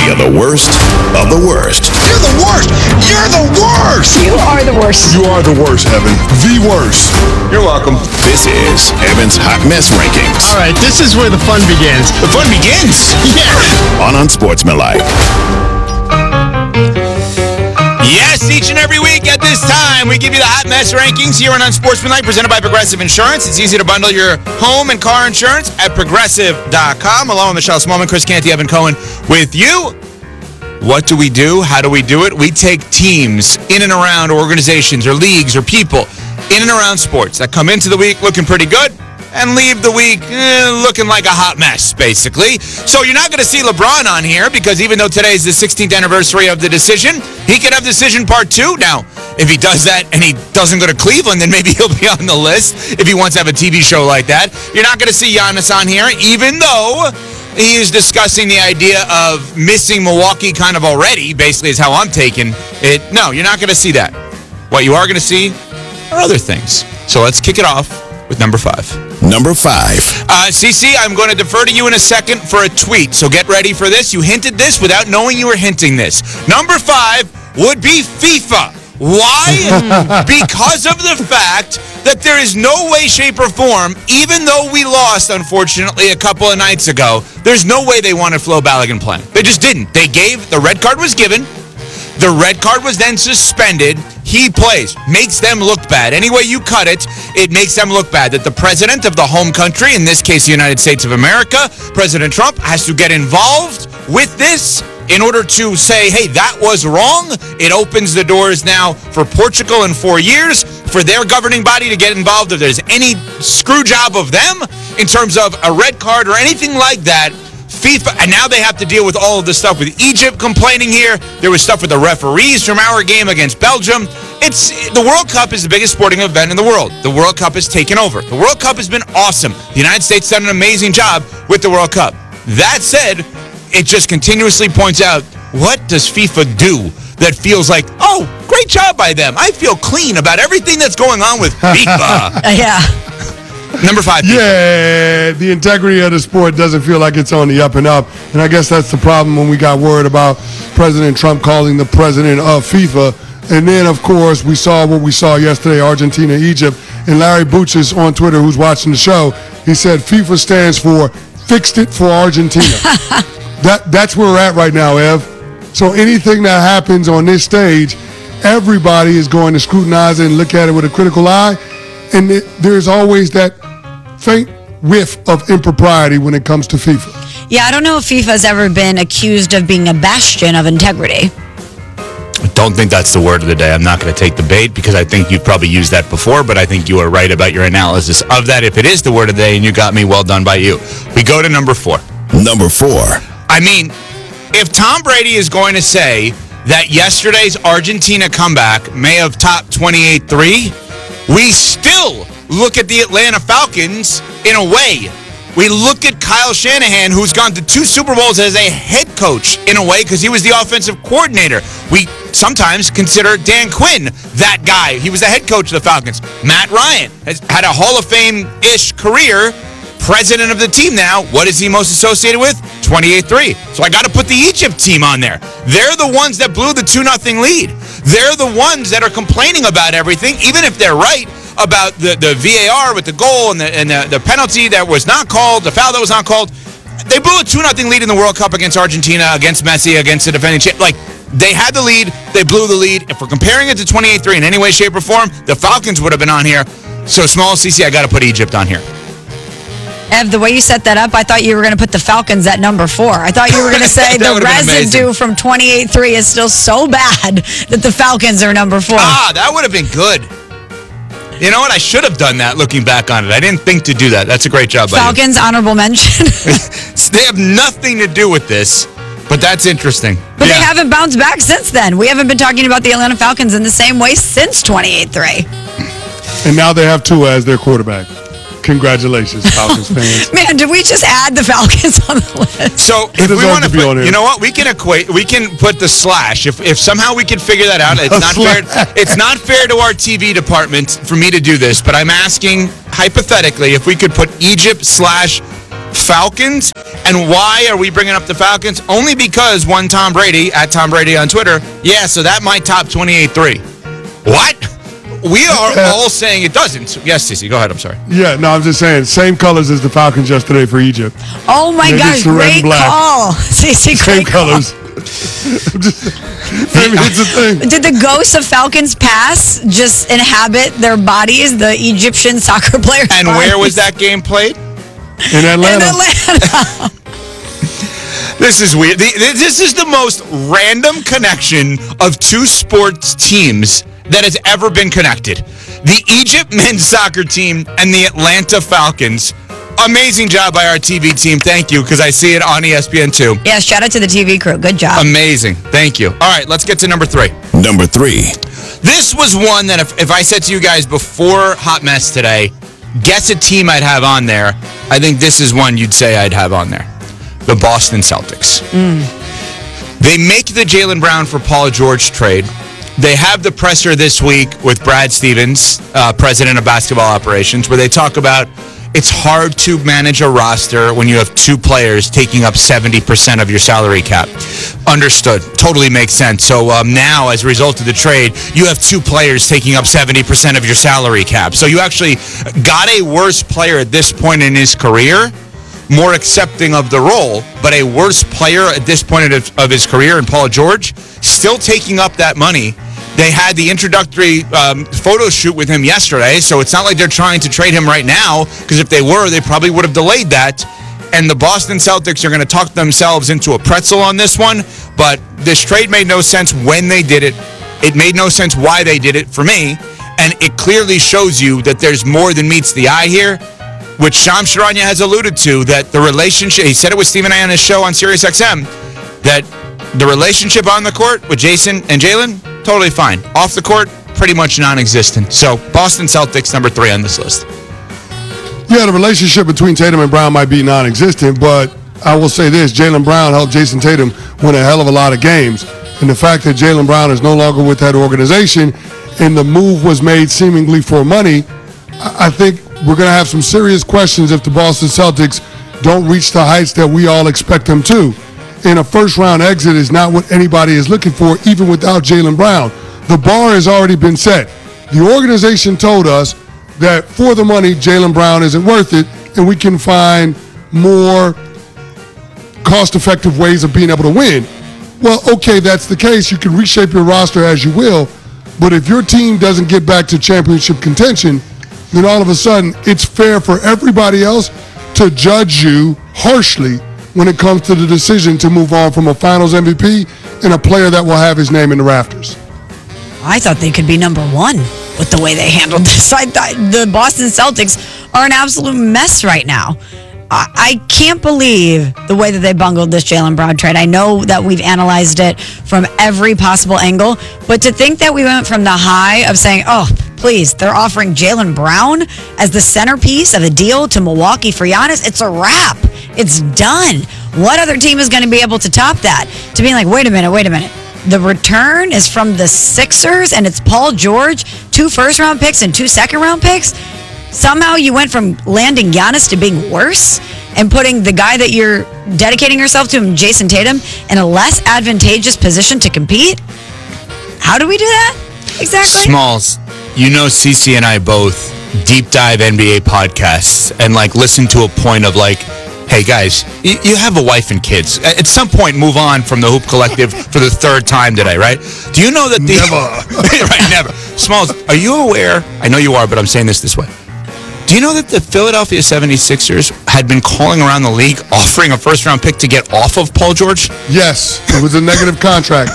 You're the worst of the worst. You're the worst. You're the worst. You are the worst. You are the worst, Evan. The worst. You're welcome. This is Evan's Hot Mess Rankings. All right, this is where the fun begins. The fun begins. Yeah. On Unsportsmanlike. Yes, each and every week at this time, we give you the Hot Mess Rankings here on Unsportsmanlike, presented by Progressive Insurance. It's easy to bundle your home and car insurance at Progressive.com. Along with Michelle Smallman, Chris Canty, Evan Cohen with you. What do we do? How do we do it? We take teams in and around organizations or leagues or people in and around sports that come into the week looking pretty good and leave the week looking like a hot mess, basically. So you're not going to see LeBron on here because even though today is the 16th anniversary of the decision, he can have decision part 2. Now, if he does that and he doesn't go to Cleveland, then maybe he'll be on the list if he wants to have a TV show like that. You're not going to see Giannis on here, even though he is discussing the idea of missing Milwaukee kind of already, basically is how I'm taking it. No, you're not going to see that. What you are going to see are other things. So let's kick it off with number 5. Number 5. CC, I'm going to defer to you in a second for a tweet, so get ready for this. You hinted this without knowing you were hinting this. Number 5 would be FIFA. Why? Because of the fact that there is no way, shape, or form, even though we lost, unfortunately, a couple of nights ago, there's no way they wanted Flo Balogun playing. They just didn't. The red card was given. The red card was then suspended. He plays. Makes them look bad. Any way you cut it, it makes them look bad. That the president of the home country, in this case the United States of America, President Trump, has to get involved with this in order to say, hey, that was wrong. It opens the doors now for Portugal in 4 years, for their governing body to get involved if there's any screw job of them in terms of a red card or anything like that. FIFA, and now they have to deal with all of the stuff with Egypt complaining here. There was stuff with the referees from our game against Belgium. The World Cup is the biggest sporting event in the world. The World Cup has taken over. The World Cup has been awesome. The United States done an amazing job with the World Cup. That said, it just continuously points out, what does FIFA do that feels like, oh, great job by them. I feel clean about everything that's going on with FIFA. Yeah. Number 5. Yeah, the integrity of the sport doesn't feel like it's on the up and up. And I guess that's the problem when we got word about President Trump calling the president of FIFA. And then, of course, we saw what we saw yesterday, Argentina, Egypt. And Larry Buchis on Twitter, who's watching the show, he said FIFA stands for Fixed It for Argentina. That's where we're at right now, Ev. So anything that happens on this stage, everybody is going to scrutinize it and look at it with a critical eye. And there's always that faint whiff of impropriety when it comes to FIFA. Yeah, I don't know if FIFA's ever been accused of being a bastion of integrity. I don't think that's the word of the day. I'm not going to take the bait because I think you've probably used that before, but I think you are right about your analysis of that. If it is the word of the day and you got me, well done by you. We go to number 4. Number 4. I mean, if Tom Brady is going to say that yesterday's Argentina comeback may have topped 28-3, we still look at the Atlanta Falcons in a way. We look at Kyle Shanahan, who's gone to 2 Super Bowls as a head coach in a way because he was the offensive coordinator. We sometimes consider Dan Quinn that guy. He was the head coach of the Falcons. Matt Ryan has had a Hall of Fame-ish career, president of the team now. What is he most associated with? 28-3. So I got to put the Egypt team on there. They're the ones that blew the 2-0 lead. They're the ones that are complaining about everything, even if they're right about the VAR with the goal and the penalty that was not called, the foul that was not called. They blew a 2-0 lead in the World Cup against Argentina, against Messi, against the defending champ. Like, they had the lead, they blew the lead. If we're comparing it to 28-3 in any way, shape, or form, the Falcons would have been on here. So, small CC, I got to put Egypt on here. Ev, the way you set that up, I thought you were going to put the Falcons at number 4. I thought you were going to say the residue from 28-3 is still so bad that the Falcons are number 4. That would have been good. You know what? I should have done that looking back on it. I didn't think to do that. That's a great job by you. Falcons, honorable mention. They have nothing to do with this, but that's interesting. But they haven't bounced back since then. We haven't been talking about the Atlanta Falcons in the same way since 28-3. And now they have Tua as their quarterback. Congratulations, Falcons fans. Man, did we just add the Falcons on the list? So if we want to put, you know what, we can put the slash. If somehow we can figure that out, it's not fair. It's not fair to our TV department for me to do this, but I'm asking hypothetically if we could put Egypt / Falcons. And why are we bringing up the Falcons? Only because one Tom Brady, at Tom Brady on Twitter, so that might top 28-3. What? We are all saying it doesn't. Yes, Stacey, go ahead. I'm sorry. Yeah, no, I'm just saying, same colors as the Falcons yesterday for Egypt. Oh, my gosh, great call. Stacey, same colors. Maybe it's a thing. Did the ghosts of Falcons past just inhabit their bodies, the Egyptian soccer players' And bodies? where was that game played? In Atlanta. This is weird. This is the most random connection of two sports teams that has ever been connected. The Egypt men's soccer team and the Atlanta Falcons. Amazing job by our TV team. Thank you, because I see it on ESPN2. Yeah, shout out to the TV crew. Good job. Amazing. Thank you. All right, let's get to number 3. Number 3. This was one that if I said to you guys before Hot Mess today, guess a team I'd have on there, I think this is one you'd say I'd have on there. The Boston Celtics. They make the Jaylen Brown for Paul George trade. They have the presser this week with Brad Stevens, president of basketball operations, where they talk about it's hard to manage a roster when you have 2 players taking up 70% of your salary cap. Understood. Totally makes sense. So now, as a result of the trade, you have 2 players taking up 70% of your salary cap. So you actually got a worse player at this point in his career, more accepting of the role, but a worse player at this point of his career in Paul George, still taking up that money. They had the introductory photo shoot with him yesterday, so it's not like they're trying to trade him right now, because if they were, they probably would have delayed that. And the Boston Celtics are going to talk themselves into a pretzel on this one, but this trade made no sense when they did it. It made no sense why they did it for me, and it clearly shows you that there's more than meets the eye here, which Shams Charania has alluded to, that the relationship, he said it with Stephen A. on his show on SiriusXM, that the relationship on the court with Jason and Jaylen, totally fine. Off the court, pretty much non-existent. So, Boston Celtics, number 3 on this list. Yeah, the relationship between Tatum and Brown might be non-existent, but I will say this, Jaylen Brown helped Jason Tatum win a hell of a lot of games. And the fact that Jaylen Brown is no longer with that organization and the move was made seemingly for money, I think we're going to have some serious questions if the Boston Celtics don't reach the heights that we all expect them to. And a first-round exit is not what anybody is looking for, even without Jaylen Brown. The bar has already been set. The organization told us that for the money, Jaylen Brown isn't worth it, and we can find more cost-effective ways of being able to win. Well, okay, that's the case. You can reshape your roster as you will, but if your team doesn't get back to championship contention, then all of a sudden it's fair for everybody else to judge you harshly when it comes to the decision to move on from a finals MVP and a player that will have his name in the rafters. I thought they could be number 1 with the way they handled this. I thought the Boston Celtics are an absolute mess right now. I can't believe the way that they bungled this Jaylen Brown trade. I know that we've analyzed it from every possible angle, but to think that we went from the high of saying, oh, please, they're offering Jaylen Brown as the centerpiece of a deal to Milwaukee for Giannis, it's a wrap. It's done. What other team is going to be able to top that? To being like, wait a minute. The return is from the Sixers, and it's Paul George, 2 first-round picks and 2 second-round picks? Somehow you went from landing Giannis to being worse and putting the guy that you're dedicating yourself to, Jason Tatum, in a less advantageous position to compete? How do we do that? Exactly. Smalls, you know CeCe and I both deep dive NBA podcasts and listen to a point of hey guys, you have a wife and kids. At some point, move on from the Hoop Collective for the 3rd time today, right? Do you know that right, never. Smalls, are you aware? I know you are, but I'm saying this way. Do you know that the Philadelphia 76ers had been calling around the league offering a first-round pick to get off of Paul George? Yes, it was a negative contract.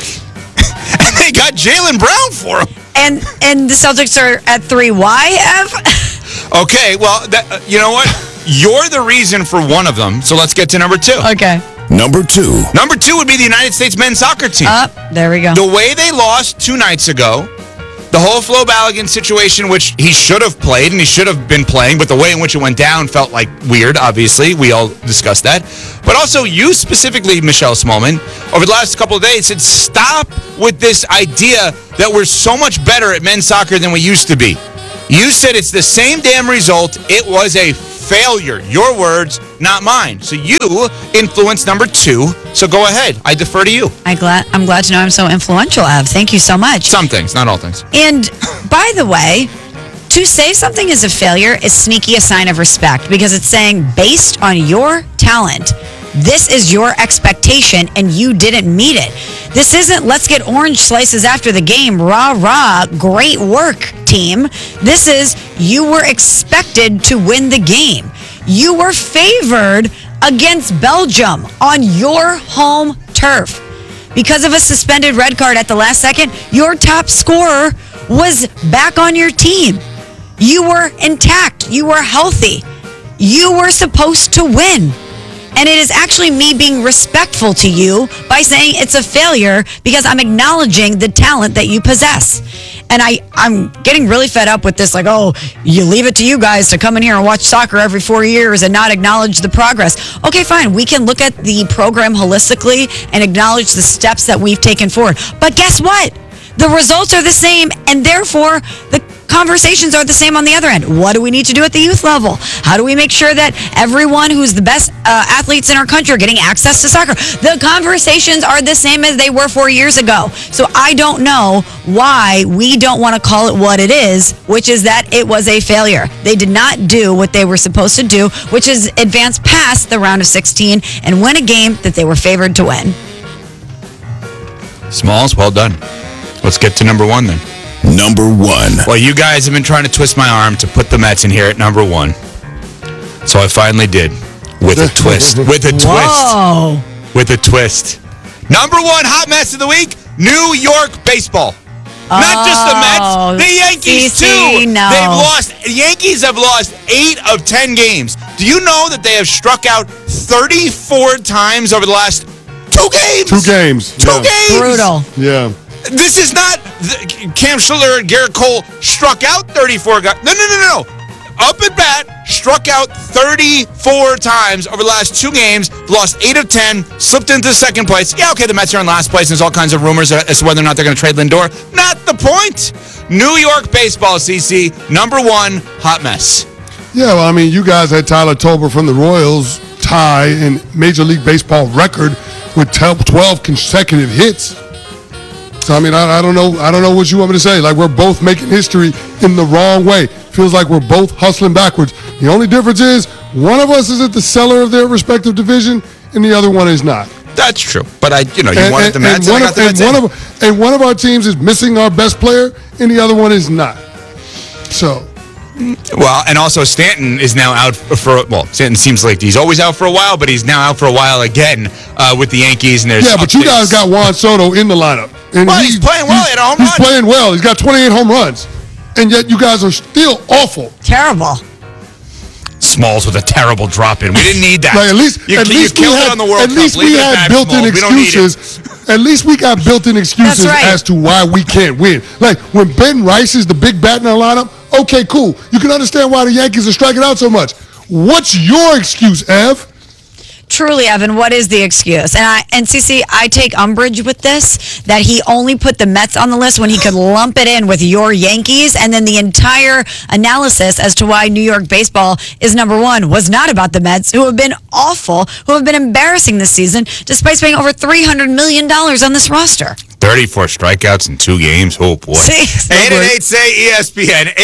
And they got Jaylen Brown for him. And the Celtics are at 3. Why, Ev? Okay, well, you know what? You're the reason for one of them, so let's get to number 2. Okay. Number 2. Number 2 would be the United States men's soccer team. There we go. The way they lost 2 nights ago, the whole Flo Balogun situation, which he should have played and he should have been playing, but the way in which it went down felt weird, obviously. We all discussed that. But also, you specifically, Michelle Smallman, over the last couple of days said, stop with this idea that we're so much better at men's soccer than we used to be. You said it's the same damn result. It was a failure. Your words, not mine. So you influenced number 2. So go ahead. I defer to you. I'm glad to know I'm so influential, Ev. Thank you so much. Some things, not all things. And by the way, to say something is a failure is sneaky a sign of respect because it's saying based on your talent, this is your expectation and you didn't meet it. This isn't let's get orange slices after the game. Rah, rah, great work, team. This is you were expected to win the game. You were favored against Belgium on your home turf. Because of a suspended red card at the last second, your top scorer was back on your team. You were intact. You were healthy. You were supposed to win. And it is actually me being respectful to you by saying it's a failure because I'm acknowledging the talent that you possess. And I'm getting really fed up with this, like, oh, you leave it to you guys to come in here and watch soccer every 4 years and not acknowledge the progress. Okay, fine. We can look at the program holistically and acknowledge the steps that we've taken forward. But guess what? The results are the same, and therefore the conversations are the same on the other end. What do we need to do at the youth level? How do we make sure that everyone who's the best athletes in our country are getting access to soccer? The conversations are the same as they were 4 years ago. So I don't know why we don't want to call it what it is, which is that it was a failure. They did not do what they were supposed to do, which is advance past the round of 16 and win a game that they were favored to win. Smalls, well done. Let's get to number 1 then. Number 1. Well, you guys have been trying to twist my arm to put the Mets in here at number 1. So I finally did. With a twist. With a twist. Whoa. With a twist. Number 1 hot mess of the week, New York baseball. Not just the Mets, the Yankees too. No. The Yankees have lost 8 of 10 games. Do you know that they have struck out 34 times over the last 2 games? 2 games. Two games. Brutal. Yeah. This is not Cam Schiller and Garrett Cole struck out 34 guys. No. Up at bat, struck out 34 times over the last 2 games, lost 8 of 10, slipped into second place. Yeah, okay, the Mets are in last place, and there's all kinds of rumors as to whether or not they're going to trade Lindor. Not the point. New York baseball, CC, number 1 hot mess. Yeah, well, I mean, you guys had Tyler Tolbert from the Royals tie in Major League Baseball record with 12 consecutive hits. So, I mean, I don't know what you want me to say. Like, we're both making history in the wrong way. Feels like we're both hustling backwards. The only difference is one of us is at the cellar of their respective division and the other one is not. That's true. But you wanted the Mets, and I got the Mets. And one of our teams is missing our best player and the other one is not. So. Well, and also Stanton is now out Stanton seems like he's always out for a while, but he's now out for a while again with the Yankees. And there's but you guys got Juan Soto in the lineup. And he's playing well. He had a home run. He's playing well. He's got 28 home runs. And yet you guys are still awful. Terrible. Smalls with a terrible drop in. We didn't need that. Like at least we had built-in excuses. At least we got built-in excuses as to why we can't win. Like when Ben Rice is the big bat in our lineup, okay, cool. You can understand why the Yankees are striking out so much. What's your excuse, Ev? Truly, Evan, what is the excuse? And CC, I take umbrage with this, that he only put the Mets on the list when he could lump it in with your Yankees, and then the entire analysis as to why New York baseball is number 1 was not about the Mets, who have been awful, who have been embarrassing this season, despite spending over $300 million on this roster. 34 strikeouts in 2 games. Oh, boy. 888-SAY-ESPN.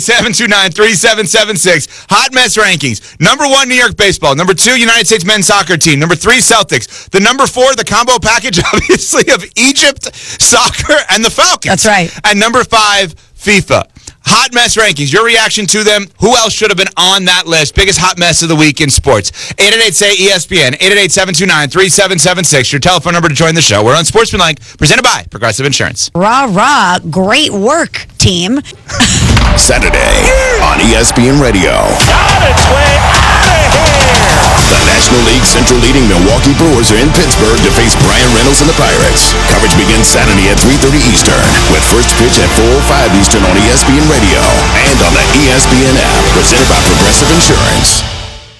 888-729-3776. Hot mess rankings. Number 1, New York baseball. Number 2, United States men's soccer team. Number 3, Celtics. The number 4, the combo package, obviously, of Egypt, soccer, and the Falcons. That's right. And number 5, FIFA. Hot mess rankings. Your reaction to them. Who else should have been on that list? Biggest hot mess of the week in sports. 888-SAY-ESPN. 888-729-3776. Your telephone number to join the show. We're on Sportsmanlike, presented by Progressive Insurance. Rah, rah. Great work, team. Saturday on ESPN Radio. On its way out of here. The National League Central leading Milwaukee Brewers are in Pittsburgh to face Brian Reynolds and the Pirates. Coverage begins Saturday at 3:30 Eastern, with first pitch at 4:05 Eastern on ESPN Radio and on the ESPN app, presented by Progressive Insurance.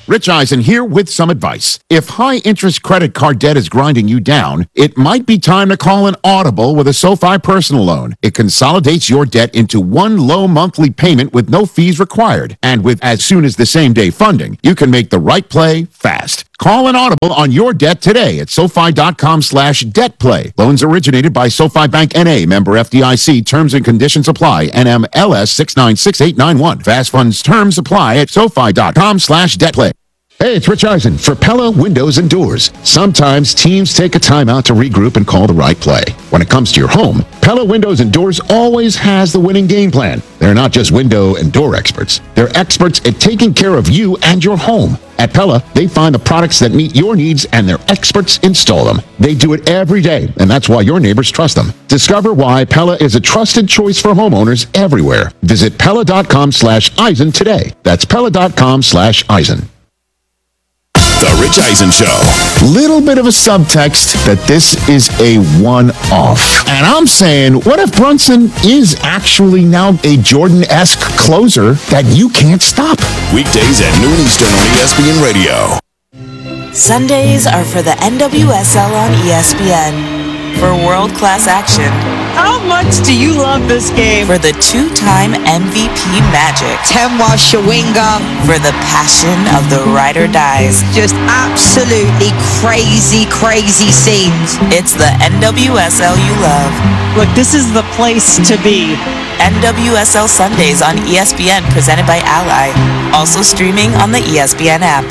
Rich Eisen here with some advice. If high-interest credit card debt is grinding you down, it might be time to call an audible with a SoFi personal loan. It consolidates your debt into one low monthly payment with no fees required. And with as soon as the same-day funding, you can make the right play fast. Call an audible on your debt today at SoFi.com/debtplay. Loans originated by SoFi Bank N.A., member FDIC. Terms and conditions apply. NMLS 696891. Fast funds terms apply at SoFi.com/debtplay. Hey, it's Rich Eisen for Pella Windows and Doors. Sometimes teams take a timeout to regroup and call the right play. When it comes to your home, Pella Windows and Doors always has the winning game plan. They're not just window and door experts. They're experts at taking care of you and your home. At Pella, they find the products that meet your needs and their experts install them. They do it every day, and that's why your neighbors trust them. Discover why Pella is a trusted choice for homeowners everywhere. Visit Pella.com/Eisen today. That's Pella.com/Eisen. The Rich Eisen Show. Little bit of a subtext that this is a one-off. And I'm saying, what if Brunson is actually now a Jordan-esque closer that you can't stop? Weekdays at noon Eastern on ESPN Radio. Sundays are for the NWSL on ESPN. For world-class action. How much do you love this game? For the two-time MVP Magic. Temwa Shawinga. For the passion of the ride or dies. Just absolutely crazy, crazy scenes. It's the NWSL you love. Look, this is the place to be. NWSL Sundays on ESPN, presented by Ally. Also streaming on the ESPN app.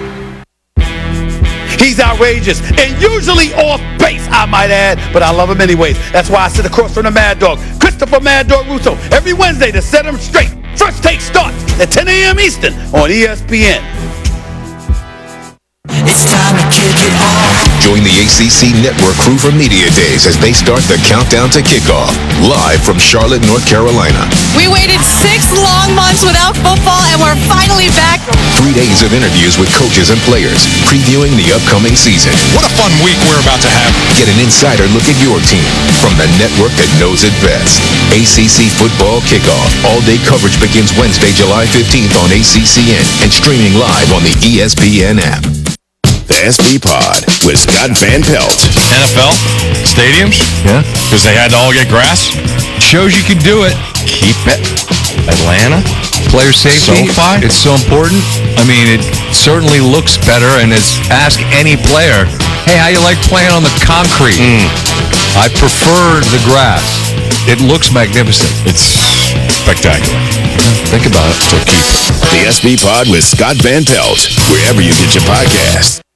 He's outrageous and usually off base, I might add, but I love him anyways. That's why I sit across from the Mad Dog, Christopher Mad Dog Russo, every Wednesday to set him straight. First Take starts at 10 a.m. Eastern on ESPN. It's time to kick it off. Join the ACC Network crew for Media Days as they start the countdown to kickoff. Live from Charlotte, North Carolina. We waited 6 long months without football, and we're finally back. 3 days of interviews with coaches and players, previewing the upcoming season. What a fun week we're about to have. Get an insider look at your team from the network that knows it best. ACC Football Kickoff. All-day coverage begins Wednesday, July 15th on ACCN and streaming live on the ESPN app. The SB Pod with Scott Van Pelt. NFL stadiums? Yeah. Because they had to all get grass? Shows you can do it. Keep it. Atlanta? Player safety. SoFi? It's so important. I mean, it certainly looks better, and ask any player, hey, how you like playing on the concrete? I prefer the grass. It looks magnificent. It's spectacular. Think about it. So keep it. The SB Pod with Scott Van Pelt, wherever you get your podcasts.